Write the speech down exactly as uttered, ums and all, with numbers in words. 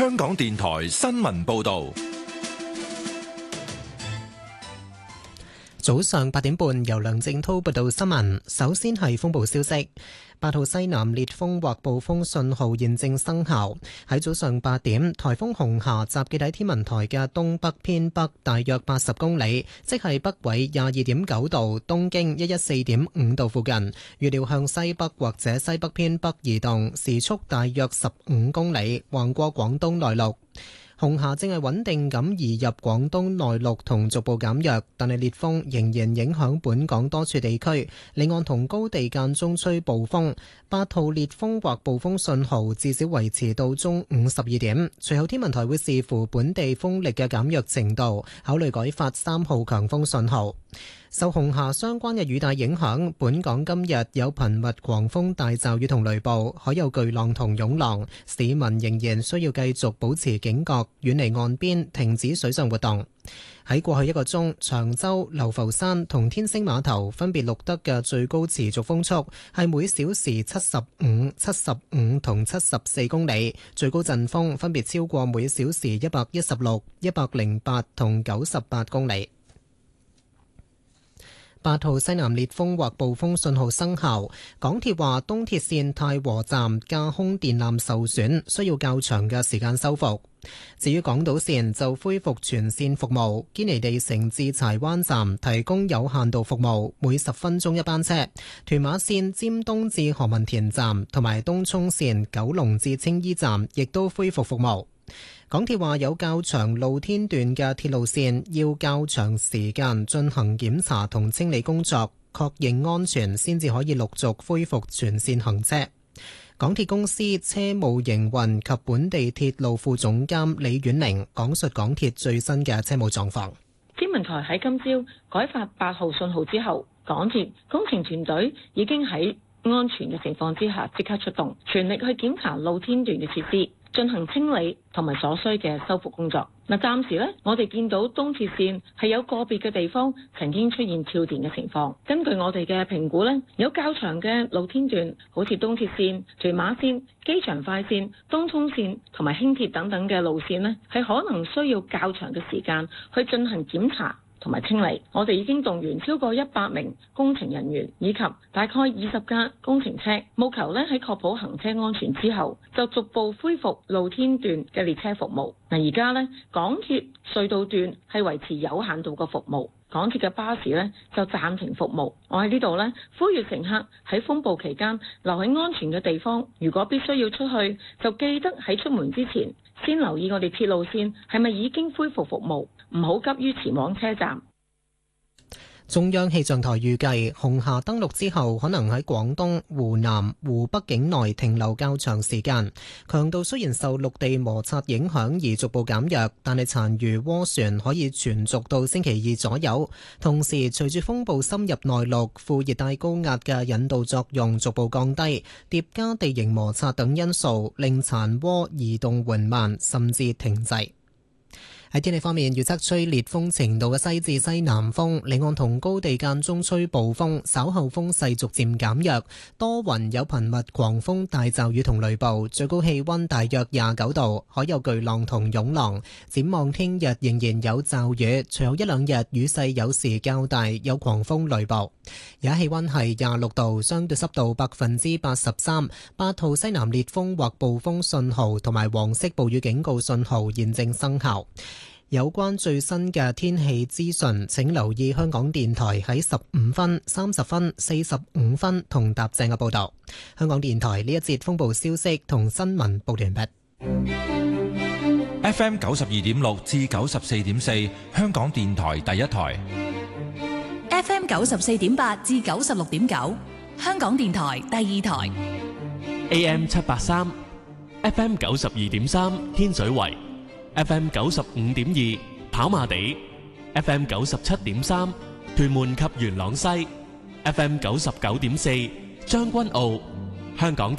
香港電台新聞報道。 早上八點半，由梁正滔報道新聞。首先係風暴消息，八號西南烈風或暴風信號現正生效。喺早上八點，颱風紅霞集結喺天文台嘅東北偏北大約八十公里，即係北緯廿二點九度、東經一一四點五度附近。預料向西北或者西北偏北移動，時速大約十五公里，橫過廣東內陸。紅霞正係穩定咁移入廣東內陸同逐步減弱，但係烈風仍然影響本港多處地區，離岸同高地間中吹暴風。八號烈風或暴風信號至少維持到中午十二點，隨後天文台會視乎本地風力嘅減弱程度，考慮改發三號強風信號。受紅霞相關嘅雨帶影響，本港今日有頻密狂風大驟雨同雷暴，海有巨浪同湧浪，市民仍然需要繼續保持警覺，遠離岸邊，停止水上活動。喺過去一個鐘，長洲、流浮山同天星碼頭分別錄得嘅最高持續風速係每小時七十五、七十五同七十四公里，最高陣風分別超過每小時一百一十六、一百零八同九十八公里。八號西南烈風或暴風信號生效，港鐵話東鐵線太和站架空電纜受損，需要較長嘅時間修復。至於港島線就恢復全線服務，堅尼地城至柴灣站提供有限度服務，每十分鐘一班車。屯馬線尖東至何文田站同埋東涌線九龍至青衣站亦都恢復服務。港鐵話有較長露天段嘅鐵路線要較長時間進行檢查同清理工作，確認安全先至可以陸續恢復全線行車。港鐵公司車務營運及本地鐵路副總監李婉玲講述港鐵最新嘅車務狀況。 天文台喺今朝改發八號信號之後，港鐵工程團隊已經喺安全嘅情況之下即刻出動，全力去檢查露天段嘅設施，進行清理同埋所需嘅修復工作。嗱，暫時呢，我哋見到東鐵線係有個別嘅地方曾經出現跳電嘅情況。根據我哋嘅評估呢，有較長嘅露天段，好似東鐵線、屯馬線、機場快線、東涌線同埋輕鐵等等嘅路線呢，係可能需要較長嘅時間去進行檢查同埋清理。我哋已經動員超過一百名工程人員以及大概二十架工程車，務求咧喺確保行車安全之後，就逐步恢復露天段嘅列車服務。嗱，而家咧港鐵隧道段係維持有限度嘅服務，港鐵嘅巴士咧就暫停服務。我喺呢度咧呼籲乘客喺風暴期間留喺安全嘅地方，如果必須要出去，就記得喺出門之前先留意我哋鐵路線係咪已經恢復服務，唔好急於前往車站。 中央氣象台預計紅霞登陸之後，可能喺廣東、湖南、湖北境內停留較長時間。強度雖然受陸地摩擦影響而逐步減弱，但係殘餘渦旋可以存續到星期二左右。同時，隨住風暴深入內陸，副熱帶高壓嘅引導作用逐步降低，疊加地形摩擦等因素，令殘渦移動緩慢，甚至停滯。喺天氣方面，預測吹烈風程度嘅西至西南風，離岸同高地間中吹暴風，稍後風勢逐漸減弱，多雲有頻密狂風大驟雨同雷暴，最高氣溫大約廿九度，海有巨浪同湧浪。展望聽日仍然有驟雨，隨後一兩日雨勢有時較大，有狂風雷暴。而家氣溫係廿六度，相對濕度百分之八十三，八號西南烈風或暴風信號同埋黃色暴雨警告信號現正生效。有關最新嘅天氣資訊，請留意香港電台喺十五分、三十分、四十五分同踏正嘅報導。香港電台呢一節風暴消息同新聞報完畢。 F M 九十二點六至九十四點四，香港電台第一台。 F M 九十四點八至九十六點九，香港電台第二台。 A M 七八三 ，F M 九十二點三，天水圍。F M 九十五點二跑馬地， F M 九十七點三屯門及元朗西， F M 九十九點四將軍澳，香港